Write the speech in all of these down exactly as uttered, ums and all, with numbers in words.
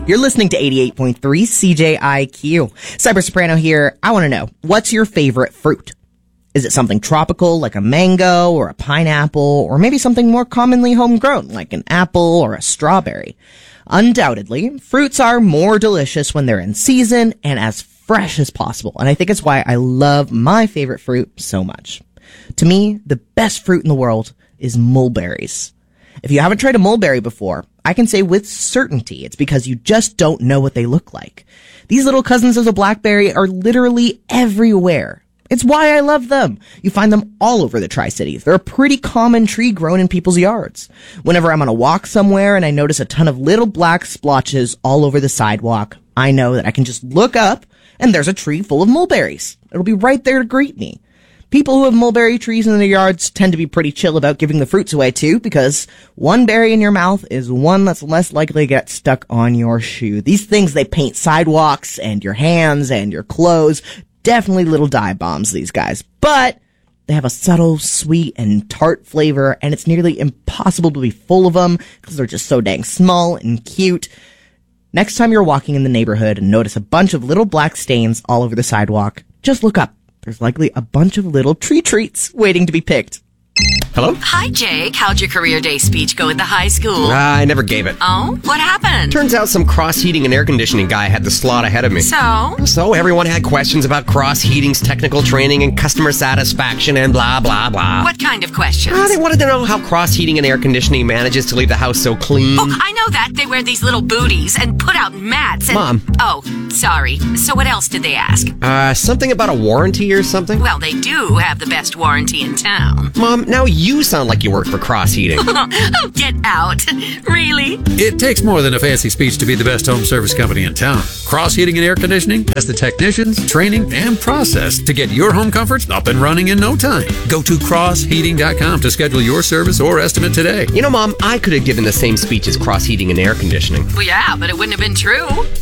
You're listening to eighty-eight point three C J I Q. Cyber Soprano here. I want to know, what's your favorite fruit? Is it something tropical like a mango or a pineapple, or maybe something more commonly homegrown like an apple or a strawberry? Undoubtedly, fruits are more delicious when they're in season and as fresh as possible, and I think it's why I love my favorite fruit so much. To me, the best fruit in the world is mulberries. If you haven't tried a mulberry before, I can say with certainty it's because you just don't know what they look like. These little cousins of the blackberry are literally everywhere. It's why I love them. You find them all over the Tri-Cities. They're a pretty common tree grown in people's yards. Whenever I'm on a walk somewhere and I notice a ton of little black splotches all over the sidewalk, I know that I can just look up and there's a tree full of mulberries. It'll be right there to greet me. People who have mulberry trees in their yards tend to be pretty chill about giving the fruits away too, because one berry in your mouth is one that's less likely to get stuck on your shoe. These things, they paint sidewalks and your hands and your clothes. Definitely little dye bombs, these guys. But they have a subtle, sweet, and tart flavor, and it's nearly impossible to be full of them because they're just so dang small and cute. Next time you're walking in the neighborhood and notice a bunch of little black stains all over the sidewalk, just look up. There's likely a bunch of little tree treats waiting to be picked. Hello? Hi, Jake. How'd your career day speech go at the high school? Uh, I never gave it. Oh? What happened? Turns out some cross-heating and air conditioning guy had the slot ahead of me. So? So everyone had questions about cross-heating's technical training and customer satisfaction and blah, blah, blah. What kind of questions? Uh, they wanted to know how cross-heating and air conditioning manages to leave the house so clean. Oh, I know that. They wear these little booties and put out mats and... Mom. Oh, sorry. So what else did they ask? Uh, something about a warranty or something? Well, they do have the best warranty in town. Mom, now you sound like you work for cross-heating. Oh, get out. Really? It takes more than a fancy speech to be the best home service company in town. Cross Heating and Air Conditioning has the technicians, training, and process to get your home comforts up and running in no time. Go to cross heating dot com to schedule your service or estimate today. You know, Mom, I could have given the same speech as cross-heating and air conditioning. Well, yeah, but it wouldn't have been true.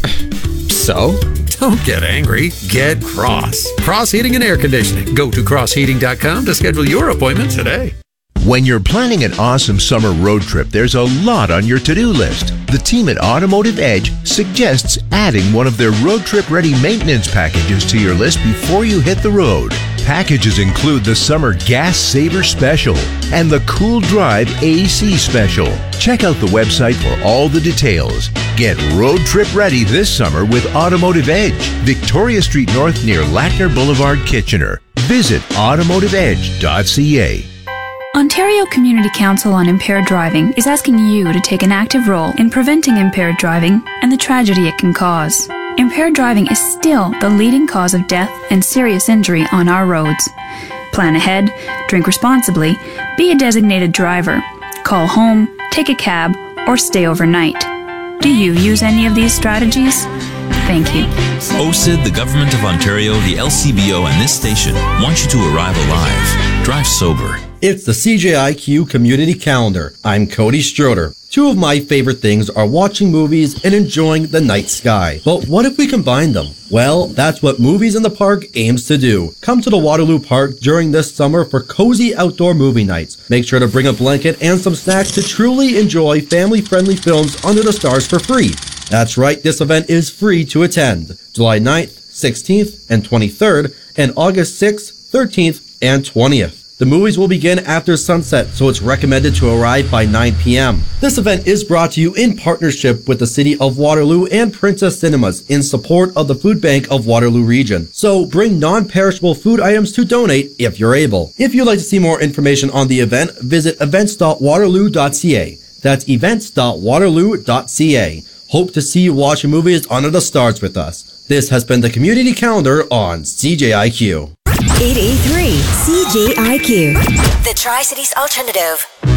So? Don't get angry. Get Cross. Cross Heating and Air Conditioning. Go to cross heating dot com to schedule your appointment today. When you're planning an awesome summer road trip, there's a lot on your to-do list. The team at Automotive Edge suggests adding one of their road trip-ready maintenance packages to your list before you hit the road. Packages include the Summer Gas Saver Special and the Cool Drive A C Special. Check out the website for all the details. Get road trip ready this summer with Automotive Edge, Victoria Street North near Latner Boulevard, Kitchener. Visit automotive edge dot c a. Ontario Community Council on Impaired Driving is asking you to take an active role in preventing impaired driving and the tragedy it can cause. Impaired driving is still the leading cause of death and serious injury on our roads. Plan ahead, drink responsibly, be a designated driver, call home, take a cab, or stay overnight. Do you use any of these strategies? Thank you. O C I D, the Government of Ontario, the L C B O, and this station want you to arrive alive. Drive sober. It's the C J I Q Community Calendar. I'm Cody Stroder. Two of my favorite things are watching movies and enjoying the night sky. But what if we combine them? Well, that's what Movies in the Park aims to do. Come to the Waterloo Park during this summer for cozy outdoor movie nights. Make sure to bring a blanket and some snacks to truly enjoy family-friendly films under the stars for free. That's right, this event is free to attend. July ninth, sixteenth, and twenty-third, and August sixth, thirteenth, and twentieth. The movies will begin after sunset, so it's recommended to arrive by nine p.m. This event is brought to you in partnership with the City of Waterloo and Princess Cinemas in support of the Food Bank of Waterloo Region. So bring non-perishable food items to donate if you're able. If you'd like to see more information on the event, visit events dot waterloo dot c a. That's events dot waterloo dot c a. Hope to see you watching movies under the stars with us. This has been the Community Calendar on C J I Q. eight eight three C J I Q, the Tri-Cities Alternative.